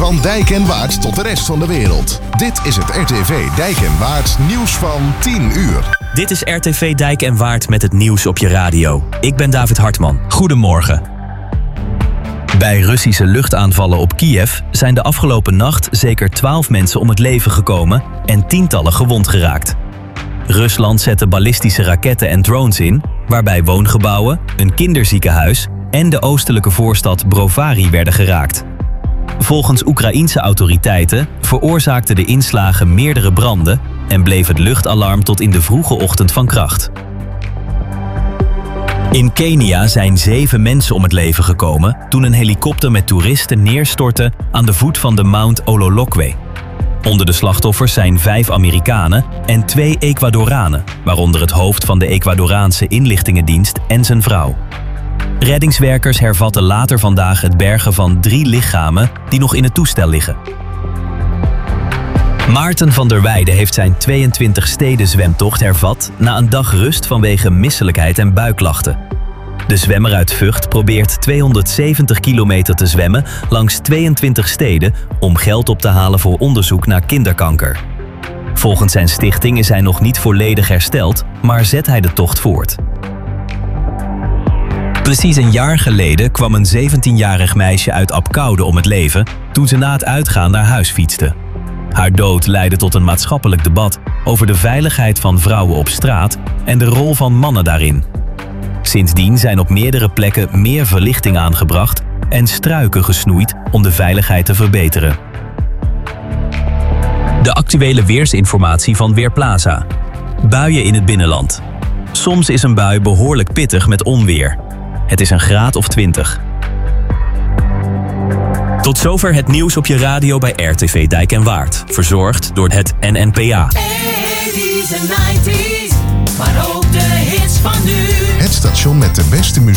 Van Dijk en Waard tot de rest van de wereld. Dit is het RTV Dijk en Waard nieuws van 10 uur. Dit is RTV Dijk en Waard met het nieuws op je radio. Ik ben David Hartman. Goedemorgen. Bij Russische luchtaanvallen op Kiev zijn de afgelopen nacht zeker 12 mensen om het leven gekomen en tientallen gewond geraakt. Rusland zette ballistische raketten en drones in, waarbij woongebouwen, een kinderziekenhuis en de oostelijke voorstad Brovary werden geraakt. Volgens Oekraïense autoriteiten veroorzaakten de inslagen meerdere branden en bleef het luchtalarm tot in de vroege ochtend van kracht. In Kenia zijn 7 mensen om het leven gekomen toen een helikopter met toeristen neerstortte aan de voet van de Mount Ololokwe. Onder de slachtoffers zijn 5 Amerikanen en 2 Ecuadoranen, waaronder het hoofd van de Ecuadoraanse inlichtingendienst en zijn vrouw. Reddingswerkers hervatten later vandaag het bergen van 3 lichamen die nog in het toestel liggen. Maarten van der Weijden heeft zijn 22-steden-zwemtocht hervat na een dag rust vanwege misselijkheid en buikklachten. De zwemmer uit Vught probeert 270 kilometer te zwemmen langs 22 steden om geld op te halen voor onderzoek naar kinderkanker. Volgens zijn stichting is hij nog niet volledig hersteld, maar zet hij de tocht voort. Precies een jaar geleden kwam een 17-jarig meisje uit Apkoude om het leven toen ze na het uitgaan naar huis fietste. Haar dood leidde tot een maatschappelijk debat over de veiligheid van vrouwen op straat en de rol van mannen daarin. Sindsdien zijn op meerdere plekken meer verlichting aangebracht en struiken gesnoeid om de veiligheid te verbeteren. De actuele weersinformatie van Weerplaza. Buien in het binnenland. Soms is een bui behoorlijk pittig met onweer. Het is een graad of 20. Tot zover het nieuws op je radio bij RTV Dijk en Waard. Verzorgd door het NNPA. 80s en 90s, maar ook de hits van nu. Het station met de beste muziek.